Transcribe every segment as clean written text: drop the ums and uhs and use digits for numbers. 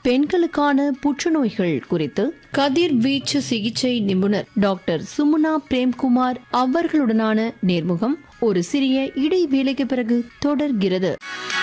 பெண்களுக்கான புற்றுநோய்கள் குறித்து கதிர்வீச்சு சிகிச்சை நிபுணர் டாக்டர் சுமுனா பிரேம்குமார் அவர்களுடனான நேர்முகம் ஒரு சிறிய இடைவேளைக்கு பிறகு தொடர்கிறது.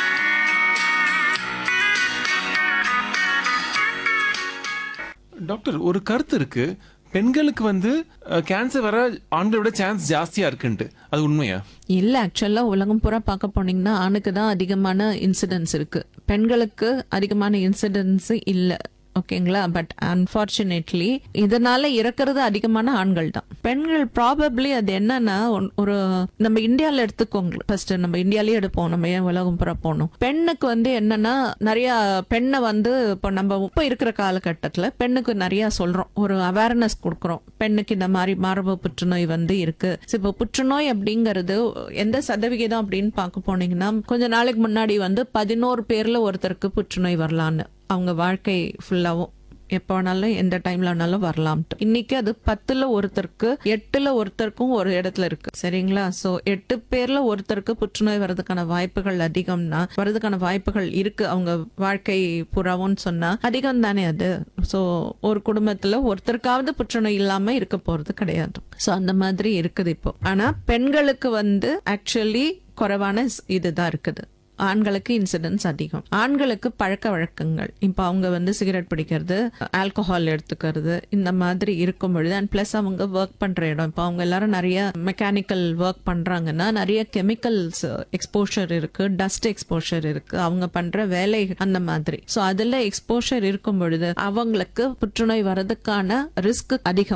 டாக்டர், ஒரு கருத்து இருக்கு, பெண்களுக்கு கேன்சர் வர ஆண்களோட சான்ஸ் ஜாஸ்தியா இருக்குன்ட்டு, அது உண்மையா? இல்ல, ஆக்சுவலா உலகம் பூரா பார்க்க போனீங்கன்னா ஆணுக்கு தான் அதிகமான இன்சிடென்ட்ஸ் இருக்கு, பெண்களுக்கு அதிகமான இன்சிடென்ட்ஸ் இல்ல. ஓகேங்களா? பட் அன்பார்ச்சுனேட்லி இதனால இறக்குறது அதிகமான ஆண்கள் தான். பெண்கள் ப்ராபப்ளி அது என்னன்னா, ஒரு நம்ம இந்தியால எடுத்துக்கோங்க, ஃபர்ஸ்ட் நம்ம இந்தியாலே எடுப்போம், நம்ம ஏன் உலகம் புற போனோம். பெண்ணுக்கு என்னன்னா, நிறைய பெண்ணை இப்போ நம்ம இப்ப இருக்கிற காலகட்டத்துல பெண்ணுக்கு நிறைய சொல்றோம், ஒரு அவேர்னஸ் கொடுக்கறோம், பெண்ணுக்கு இந்த மாதிரி மார்பு புற்றுநோய் இருக்கு. இப்போ புற்றுநோய் அப்படிங்கறது எந்த சதவிகிதம் அப்படின்னு பார்க்க போனீங்கன்னா, கொஞ்ச நாளைக்கு முன்னாடி 11 பேர்ல ஒருத்தருக்கு புற்றுநோய் வரலான்னு, அவங்க வாழ்க்கை ஃபுல்லாவும் எப்ப வேணாலும் எந்த டைம்ல வேணாலும் வரலாம்ட்டு. இன்னைக்கு அது 10ல ஒருத்தருக்கு 8ல ஒருத்தருக்கும் ஒரு இடத்துல இருக்கு. சரிங்களா? சோ 8 பேர்ல ஒருத்தருக்கு புற்றுநோய் வர்றதுக்கான வாய்ப்புகள் அதிகம்னா, வர்றதுக்கான வாய்ப்புகள் இருக்கு அவங்க வாழ்க்கை புறாவும் சொன்னா அதிகம் தானே அது. சோ ஒரு குடும்பத்துல ஒருத்தருக்காவது புற்றுநோய் இல்லாம இருக்க போறது கிடையாது. சோ அந்த மாதிரி இருக்குது இப்போ. ஆனா பெண்களுக்கு ஆக்சுவலி குறைவான இதுதான் இருக்குது. ஆண்களுக்கு இன்சிடென்ட்ஸ் அதிகம். ஆண்களுக்கு பழக்க வழக்கங்கள், இப்ப அவங்க சிகரெட் பிடிக்கிறது, ஆல்கஹால் எடுத்துக்கிறது, இந்த மாதிரி இருக்கும் பொழுது, அண்ட் பிளஸ் அவங்க ஒர்க் பண்ற இடம், இப்ப அவங்க எல்லாரும் நிறைய மெக்கானிக்கல் ஒர்க் பண்றாங்கன்னா நிறைய கெமிக்கல்ஸ் எக்ஸ்போஷர் இருக்கு, டஸ்ட் எக்ஸ்போஷர் இருக்கு, அவங்க பண்ற வேலை அந்த மாதிரி. சோ அதுல எக்ஸ்போஷர் இருக்கும் பொழுது அவங்களுக்கு புற்றுநோய் வர்றதுக்கான ரிஸ்க் அதிகம்.